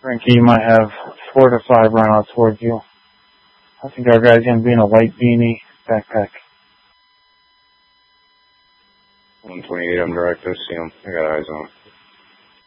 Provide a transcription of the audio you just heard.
Frankie, you might have 4 to 5 run out towards you. I think our guy's going to be in a white beanie backpack. 128, I'm direct. I see him. I got eyes on him.